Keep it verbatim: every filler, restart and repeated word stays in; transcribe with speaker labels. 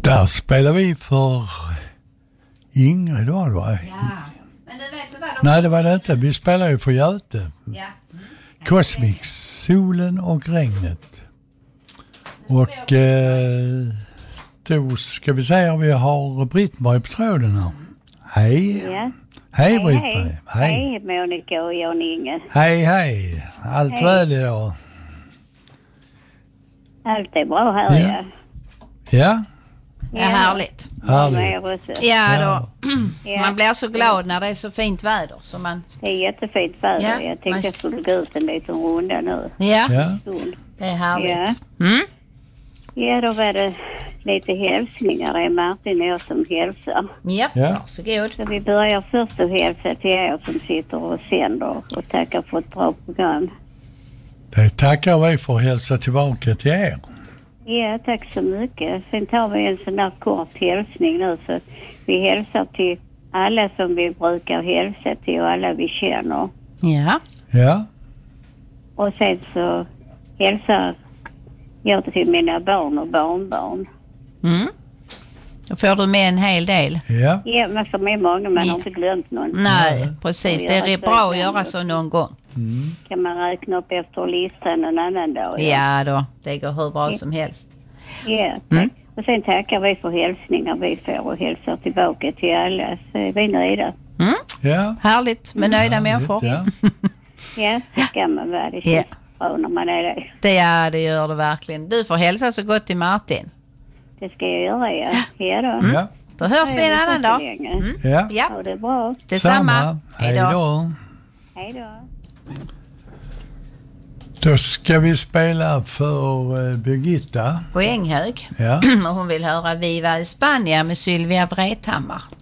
Speaker 1: Där spelar vi för Ingrid då, va?
Speaker 2: Ja. Men du vet vad de...
Speaker 1: Nej, det var det inte. Vi spelar ju för Göte.
Speaker 2: Ja. Mm.
Speaker 1: Cosmix, solen och regnet. Och eh, då ska vi säga att vi har Britt-Marie på tråden här. Hej.
Speaker 3: Ja.
Speaker 1: Hej,
Speaker 3: Hej,
Speaker 1: Britt-Marie.
Speaker 3: hej. Hej Monica och Jan-Inge.
Speaker 1: Hej, hej. Allt
Speaker 3: Hej.
Speaker 1: väl idag?
Speaker 3: Allt är bra här,
Speaker 1: Ja.
Speaker 3: ja.
Speaker 1: Ja,
Speaker 2: Ja, härligt.
Speaker 1: härligt.
Speaker 3: Med er också.
Speaker 2: Ja,
Speaker 1: Ja.
Speaker 2: då.
Speaker 3: Ja.
Speaker 2: Man blir så glad när det är så fint väder. Så man...
Speaker 3: Det är jättefint väder.
Speaker 2: Ja,
Speaker 3: Jag tänkte
Speaker 2: man-
Speaker 3: jag skulle gå ut en liten runda nu.
Speaker 2: Ja,
Speaker 1: Ja,
Speaker 3: Stund.
Speaker 2: det är härligt. Mm?
Speaker 3: Ja, då var det lite hälsningar. Det är Martin och jag som hälsar.
Speaker 2: Ja,
Speaker 1: Ja.
Speaker 2: varsågod.
Speaker 3: Så vi börjar först att hälsa till er som sitter och sänder och tackar för ett bra program.
Speaker 1: det tackar vi för att hälsa tillbaka till er.
Speaker 3: Ja, tack så mycket. Sen tar vi en sån där kort hälsning nu, så att vi hälsar till alla som vi brukar hälsa till och alla vi känner.
Speaker 2: Ja.
Speaker 1: Ja,
Speaker 3: Och sen så hälsar jag till mina barn och barnbarn.
Speaker 2: Mm. Då får du med en hel del.
Speaker 1: ja,
Speaker 3: Ja, men som är många, man
Speaker 2: Ja.
Speaker 3: har inte glömt någon.
Speaker 2: Nej, precis. Det är bra att göra så någon gång.
Speaker 3: Kan man räkna upp efter listan en annan dag?
Speaker 2: Ja då, det går hur bra som helst.
Speaker 3: Ja, tack.
Speaker 2: Mm.
Speaker 3: Och sen tackar vi för hälsningar vi får och hälsar tillbaka till alla. Så är vi nöjda.
Speaker 2: Mm?
Speaker 1: ja.
Speaker 2: Härligt med nöjda
Speaker 1: Härligt,
Speaker 2: människor.
Speaker 1: Ja.
Speaker 3: Ja, det ska man vara. Det
Speaker 2: Ja.
Speaker 3: känns bra när man är det.
Speaker 2: Det, ja, det gör det verkligen. Du får hälsa så gott till Martin.
Speaker 3: Det ska jag göra, ja. Ja då.
Speaker 1: Ja,
Speaker 2: Då hörs vi en annan dag.
Speaker 3: Mm.
Speaker 1: ja.
Speaker 2: Ja,
Speaker 3: Ha det bra.
Speaker 2: detsamma.
Speaker 1: Hej då.
Speaker 3: Hej då.
Speaker 1: Då ska vi spela för eh, Birgitta.
Speaker 2: På Änghög.
Speaker 1: Ja.
Speaker 2: Och hon vill höra Viva España med Sylvia Vrethammar.